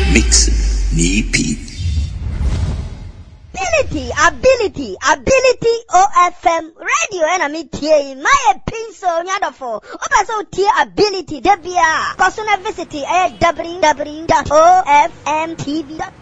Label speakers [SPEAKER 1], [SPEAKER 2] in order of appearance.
[SPEAKER 1] Mix Nipi.
[SPEAKER 2] Ability, OFM radio enemy tia my pencil nyadofo. Opa so tia ability debia. Personal visit www.ofmtv.com.